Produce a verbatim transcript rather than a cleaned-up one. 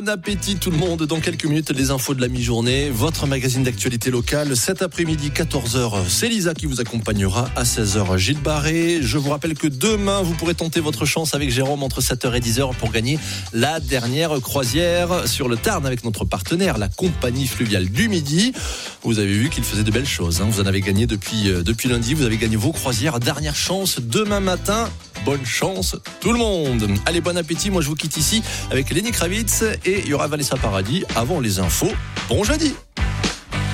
Bon appétit tout le monde, dans quelques minutes les infos de la mi-journée, votre magazine d'actualité locale, cet après-midi quatorze heures, c'est Lisa qui vous accompagnera, à seize heures Gilles Barré. Je vous rappelle que demain vous pourrez tenter votre chance avec Jérôme entre sept heures et dix heures pour gagner la dernière croisière sur le Tarn avec notre partenaire, la compagnie fluviale du Midi. Vous avez vu qu'il faisait de belles choses, hein. Vous en avez gagné depuis, euh, depuis lundi, vous avez gagné vos croisières, dernière chance demain matin. Bonne chance tout le monde. Allez, bon appétit, moi je vous quitte ici avec Lenny Kravitz et il y aura Vanessa Paradis avant les infos. Bon jeudi.